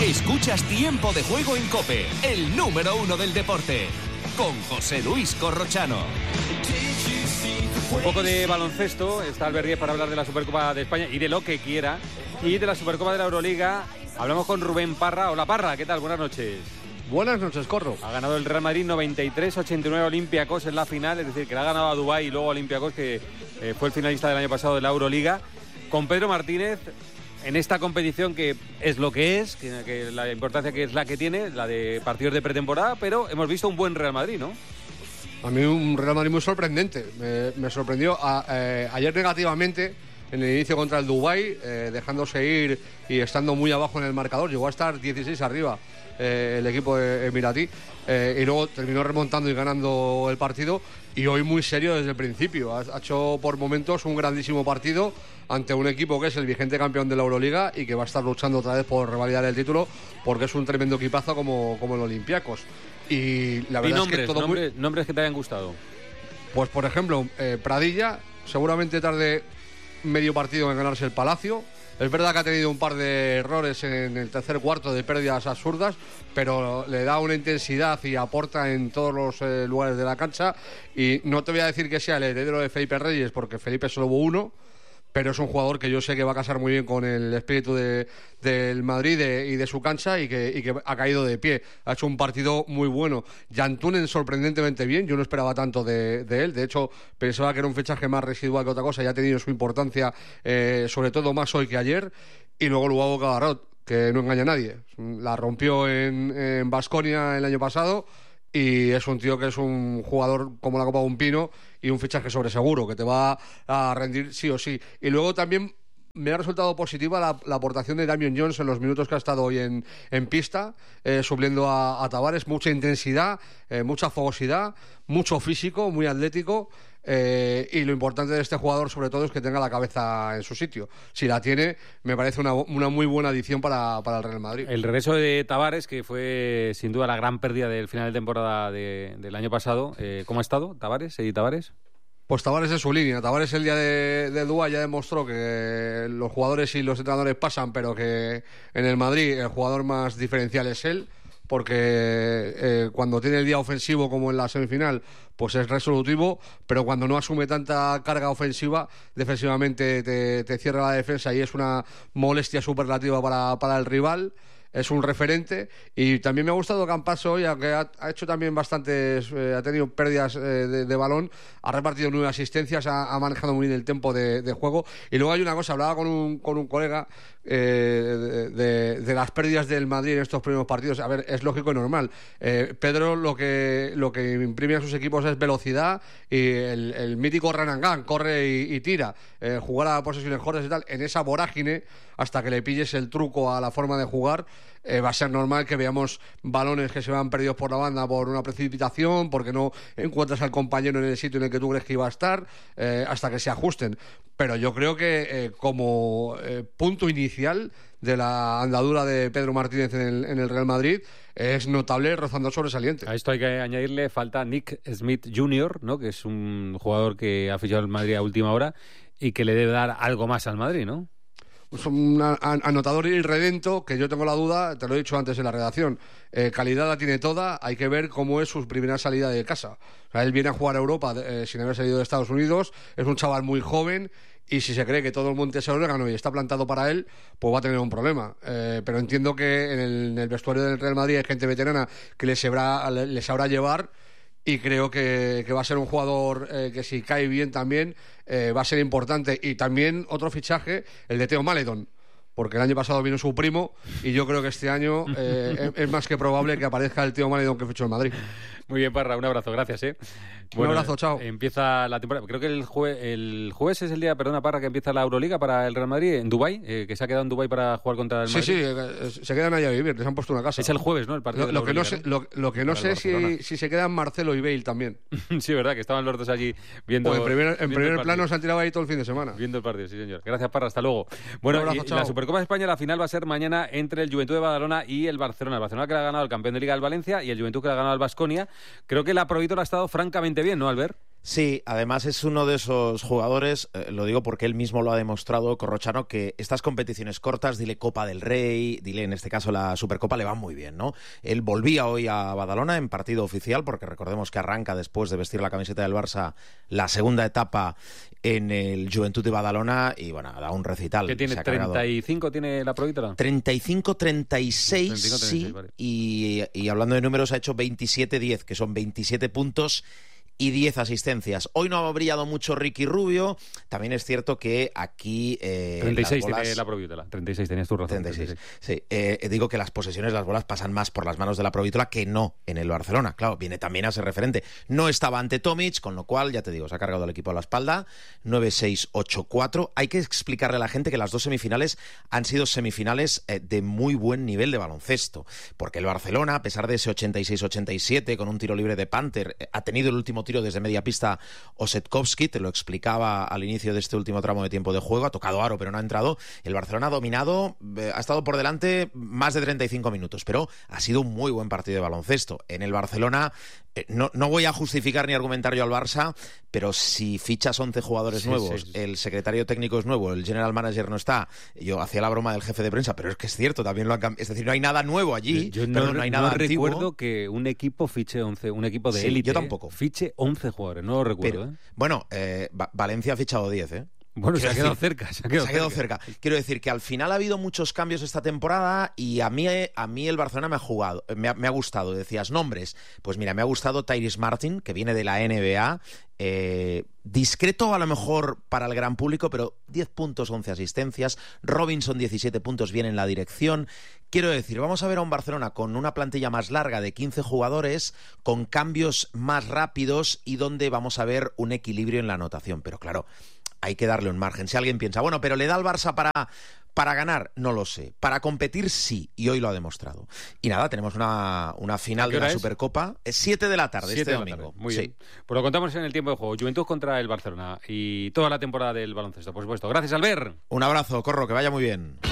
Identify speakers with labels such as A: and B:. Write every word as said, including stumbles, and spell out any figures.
A: Escuchas Tiempo de Juego en COPE, el número uno del deporte, con José Luis Corrochano.
B: Un poco de baloncesto, está Albert Díez para hablar de la Supercopa de España y de lo que quiera. Y de la Supercopa de la Euroliga, hablamos con Rubén Parra. Hola Parra, ¿qué tal? Buenas noches.
C: Buenas noches, Corro.
B: Ha ganado el Real Madrid noventa y tres ochenta y nueve Olympiacos en la final, es decir, que le ha ganado a Dubái y luego a Olympiacos, que eh, fue el finalista del año pasado de la Euroliga. Con Pedro Martínez, en esta competición que es lo que es, que, que la importancia que es la que tiene, la de partidos de pretemporada, pero hemos visto un buen Real Madrid, ¿no?
C: A mí un Real Madrid muy sorprendente. Me, me sorprendió a, eh, ayer negativamente en el inicio contra el Dubái, eh, dejándose ir y estando muy abajo en el marcador. Llegó a estar dieciséis arriba eh, el equipo emiratí eh, y luego terminó remontando y ganando el partido. Y hoy muy serio desde el principio. Ha, ha hecho por momentos un grandísimo partido ante un equipo que es el vigente campeón de la Euroliga y que va a estar luchando otra vez por revalidar el título, porque es un tremendo equipazo como, como el Olympiacos. Y la verdad
B: y nombres,
C: es que todo
B: nombres,
C: muy...
B: nombres que te hayan gustado.
C: Pues por ejemplo, eh, Pradilla, seguramente tarde medio partido en ganarse el Palacio. Es verdad que ha tenido un par de errores en el tercer cuarto de pérdidas absurdas, pero le da una intensidad y aporta en todos los eh, lugares de la cancha. Y no te voy a decir que sea el heredero de Felipe Reyes, porque Felipe solo hubo uno, pero es un jugador que yo sé que va a casar muy bien con el espíritu de, del Madrid de, y de su cancha, y que, y que ha caído de pie. Ha hecho un partido muy bueno. Jantunen sorprendentemente bien, yo no esperaba tanto de, de él. De hecho, pensaba que era un fichaje más residual que otra cosa, y ha tenido su importancia, eh, sobre todo más hoy que ayer. Y luego Luavo Gabarrot, que no engaña a nadie. La rompió en Baskonia el año pasado, y es un tío que es un jugador como la copa de un pino y un fichaje sobre seguro, que te va a rendir sí o sí. Y luego también me ha resultado positiva la, la aportación de Damian Jones en los minutos que ha estado hoy en, en pista, eh, supliendo a, a Tavares. Mucha intensidad, eh, mucha fogosidad, mucho físico, muy atlético. Eh, y lo importante de este jugador sobre todo es que tenga la cabeza en su sitio. Si la tiene, me parece una, una muy buena adición para, para el Real Madrid.
B: El regreso de Tavares, que fue sin duda la gran pérdida del final de temporada de, del año pasado. Eh, ¿Cómo ha estado Tavares? ¿Eddie Tavares?
C: Pues Tavares en su línea. Tavares el día de, de Dubái ya demostró que los jugadores y los entrenadores pasan, pero que en el Madrid el jugador más diferencial es él, porque eh, cuando tiene el día ofensivo como en la semifinal, pues es resolutivo, pero cuando no asume tanta carga ofensiva, defensivamente te, te cierra la defensa y es una molestia superlativa para, para el rival. Es un referente. Y también me ha gustado Campaso hoy, aunque ha, ha hecho también bastantes, eh, ha tenido pérdidas eh, de, de balón, ha repartido nueve asistencias, ha, ha manejado muy bien el tempo de, de juego. Y luego hay una cosa, hablaba con un, con un colega eh, de, de, de las pérdidas del Madrid en estos primeros partidos. A ver, es lógico y normal. eh, Pedro lo que, lo que imprime a sus equipos es velocidad y el, el mítico run and gun, corre y, y tira, eh, jugar a posesiones cortas y tal. En esa vorágine, hasta que le pilles el truco a la forma de jugar, Eh, va a ser normal que veamos balones que se van perdidos por la banda por una precipitación, porque no encuentras al compañero en el sitio en el que tú crees que iba a estar, eh, hasta que se ajusten. Pero yo creo que eh, como eh, punto inicial de la andadura de Pedro Martínez en el, en el Real Madrid, es notable, rozando sobresaliente.
B: A esto hay que añadirle, falta Nick Smith junior, ¿no? Que es un jugador que ha fichado el Madrid a última hora y que le debe dar algo más al Madrid, ¿no?
C: Es un anotador irredento, que yo tengo la duda, te lo he dicho antes en la redacción, eh, calidad la tiene toda, hay que ver cómo es su primera salida de casa. O sea, él viene a jugar a Europa eh, sin haber salido de Estados Unidos, es un chaval muy joven, y si se cree que todo el monte es orégano y está plantado para él, pues va a tener un problema. Eh, pero entiendo que en el, en el vestuario del Real Madrid hay gente veterana que les sabrá, les sabrá llevar. Y creo que, que va a ser un jugador eh, que si cae bien también eh, va a ser importante. Y también otro fichaje, el de Theo Maledon, porque el año pasado vino su primo y yo creo que este año eh, es, es más que probable que aparezca el Theo Maledon que fichó en Madrid.
B: Muy bien, Parra, un abrazo, gracias, ¿eh?
C: Bueno, un abrazo, chao.
B: Empieza la temporada, creo que el, jue, el jueves es el día, perdona, Parra, que empieza la Euroliga para el Real Madrid en Dubái, eh, que se ha quedado en Dubái para jugar contra el Madrid.
C: Sí, sí, eh, se quedan allá a vivir, les han puesto una casa.
B: Es el jueves, ¿no? El partido
C: lo,
B: de la
C: lo que no
B: Euroliga,
C: sé, ¿no? Lo, lo que no sé si, si se quedan Marcelo y Bale también.
B: Sí, verdad, que estaban los dos allí viendo.
C: O en primer, en primer
B: el
C: plano se han tirado ahí todo el fin de semana.
B: Viendo el partido, sí, señor. Gracias, Parra, hasta luego. Bueno,
C: abrazo,
B: y la Supercopa de España, la final va a ser mañana entre el Juventud de Badalona y el Barcelona. El Barcelona, que le ha ganado el campeón de Liga del Valencia, y el Juventud, que le ha ganado al Baskonia. Creo que la Provítor ha estado francamente bien, ¿no, Albert?
D: Sí, además es uno de esos jugadores, eh, lo digo porque él mismo lo ha demostrado, Corrochano, que estas competiciones cortas, dile Copa del Rey, dile en este caso la Supercopa, le van muy bien, ¿no? Él volvía hoy a Badalona en partido oficial, porque recordemos que arranca después de vestir la camiseta del Barça la segunda etapa en el Juventud de Badalona y, bueno, da un recital.
B: ¿Qué tiene? ¿treinta y cinco tiene la Provítola?
D: treinta y cinco treinta y seis,
B: treinta y cinco, treinta y seis,
D: sí,
B: vale.
D: y, y hablando de números ha hecho veintisiete diez, que son veintisiete puntos y diez asistencias. Hoy no ha brillado mucho Ricky Rubio. También es cierto que aquí... Eh,
B: treinta y seis
D: las bolas...
B: tiene la Provítola. treinta y seis, tenías tu razón.
D: treinta y seis. Sí, eh, digo que las posesiones, las bolas pasan más por las manos de la Provítola que no en el Barcelona. Claro, viene también a ser referente. No estaba ante Tomic, con lo cual, ya te digo, se ha cargado el equipo a la espalda. nueve seis ocho cuatro. Hay que explicarle a la gente que las dos semifinales han sido semifinales eh, de muy buen nivel de baloncesto. Porque el Barcelona, a pesar de ese ochenta y seis ochenta y siete, con un tiro libre de Panther, eh, ha tenido el último tiro desde media pista Osetkowski, te lo explicaba al inicio de este último tramo de tiempo de juego, ha tocado aro pero no ha entrado. El Barcelona ha dominado, eh, ha estado por delante más de treinta y cinco minutos, pero ha sido un muy buen partido de baloncesto. En el Barcelona, eh, no, no voy a justificar ni argumentar yo al Barça, pero si fichas once jugadores
B: sí,
D: nuevos,
B: sí, sí.
D: el secretario técnico es nuevo, el general manager no está, yo hacía la broma del jefe de prensa, pero es que es cierto, también lo han cambiado. Es decir, no hay nada nuevo allí,
B: Yo no,
D: pero no hay nada
B: no
D: antiguo.
B: recuerdo que un equipo fiche once, un equipo de
D: Sí,
B: élite,
D: yo tampoco.
B: fiche once jugadores, no lo recuerdo.
D: Pero,
B: ¿eh?
D: bueno, eh, Va- Valencia ha fichado diez, ¿eh?
B: Bueno, se ha
D: Quiero
B: quedado
D: decir,
B: cerca, se ha quedado,
D: Se ha quedado
B: cerca.
D: cerca. Quiero decir que al final ha habido muchos cambios esta temporada y a mí, a mí el Barcelona me ha jugado, me ha, me ha gustado. Decías nombres. Pues mira, me ha gustado Tyrese Martin, que viene de la N B A. Eh, discreto a lo mejor para el gran público, pero diez puntos, once asistencias. Robinson, diecisiete puntos, viene en la dirección. Quiero decir, vamos a ver a un Barcelona con una plantilla más larga de quince jugadores, con cambios más rápidos y donde vamos a ver un equilibrio en la anotación. Pero claro, hay que darle un margen. Si alguien piensa, bueno, pero ¿le da al Barça para, para ganar? No lo sé. Para competir, sí. Y hoy lo ha demostrado. Y nada, tenemos una, una final de la
B: es?
D: Supercopa. Es siete de la tarde
B: Siete
D: este
B: de la
D: domingo.
B: tarde. Muy
D: Sí.
B: bien. Pues lo contamos en el tiempo de juego. Juventud contra el Barcelona y toda la temporada del baloncesto, por supuesto. Gracias, Albert.
D: Un abrazo, Corro, que vaya muy bien.